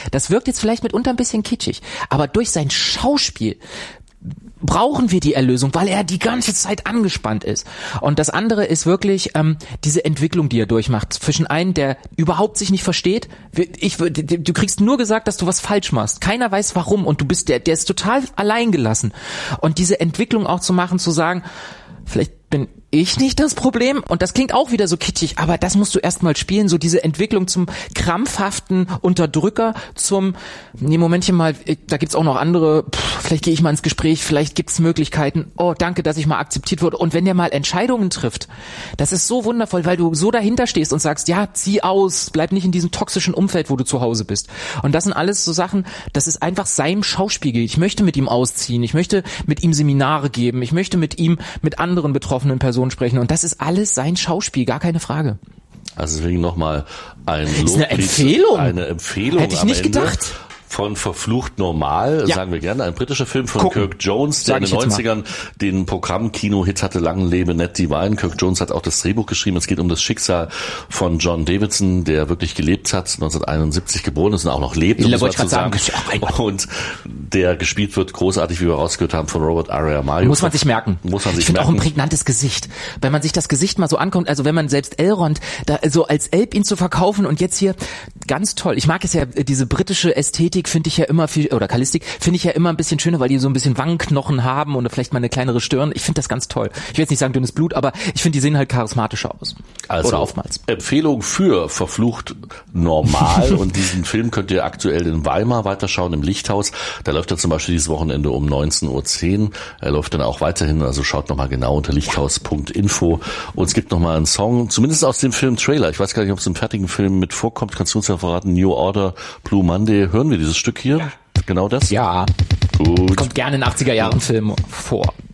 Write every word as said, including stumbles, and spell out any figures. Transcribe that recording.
Das wirkt jetzt vielleicht mitunter ein bisschen kitschig, aber durch sein Schauspiel brauchen wir die Erlösung, weil er die ganze Zeit angespannt ist. Und das andere ist wirklich ähm, diese Entwicklung, die er durchmacht. Zwischen einem, der überhaupt sich nicht versteht. Ich, du kriegst nur gesagt, dass du was falsch machst. Keiner weiß warum und du bist der, der ist total alleingelassen. Und diese Entwicklung auch zu machen, zu sagen, vielleicht bin ich nicht das Problem, und das klingt auch wieder so kitschig, aber das musst du erstmal spielen, so diese Entwicklung zum krampfhaften Unterdrücker, zum, nee, Momentchen mal, da gibt's auch noch andere, pff, vielleicht gehe ich mal ins Gespräch, vielleicht gibt's Möglichkeiten, oh, danke, dass ich mal akzeptiert wurde, und wenn der mal Entscheidungen trifft, das ist so wundervoll, weil du so dahinter stehst und sagst, ja, zieh aus, bleib nicht in diesem toxischen Umfeld, wo du zu Hause bist, und das sind alles so Sachen, das ist einfach sein Schauspiel, ich möchte mit ihm ausziehen, ich möchte mit ihm Seminare geben, ich möchte mit ihm, mit anderen betroffenen Personen sprechen, und das ist alles sein Schauspiel, gar keine Frage. Also deswegen nochmal ein Lob. Ist eine Empfehlung. Eine Empfehlung. Hätte ich nicht Ende. gedacht. Von Verflucht Normal, ja. sagen wir gerne, ein britischer Film von Gucken. Kirk Jones, der in den neunzigern den Programm-Kino-Hit hatte, Lang lebe Ned Divine. Kirk Jones hat auch das Drehbuch geschrieben. Es geht um das Schicksal von John Davidson, der wirklich gelebt hat, neunzehnhundert geboren ist und auch noch lebt, um es zu sagen. Und der gespielt wird großartig, wie wir rausgehört haben, von Robert Aramayo. Muss man sich merken. Muss man sich ich finde merken. auch ein prägnantes Gesicht. Wenn man sich das Gesicht mal so ankommt, also wenn man selbst Elrond, da so als Elb ihn zu verkaufen, und jetzt hier, ganz toll. Ich mag es ja, diese britische Ästhetik finde ich ja immer viel, oder Kalistik, finde ich ja immer ein bisschen schöner, weil die so ein bisschen Wangenknochen haben und vielleicht mal eine kleinere Stirn. Ich finde das ganz toll. Ich will jetzt nicht sagen dünnes Blut, aber ich finde, die sehen halt charismatischer aus. Also, oder oftmals. Empfehlung für Verflucht Normal. Und diesen Film könnt ihr aktuell in Weimar weiterschauen, im Lichthaus. Da läuft er zum Beispiel dieses Wochenende um neunzehn Uhr zehn. Er läuft dann auch weiterhin, also schaut nochmal genau unter lichthaus punkt info. Und es gibt nochmal einen Song, zumindest aus dem Film Trailer. Ich weiß gar nicht, ob es im fertigen Film mit vorkommt. Kannst du uns ja verraten? New Order, Blue Monday. Hören wir dieses Stück hier? Ja. Genau das? Ja. Gut. Kommt gerne in achtziger Jahren Filmen vor.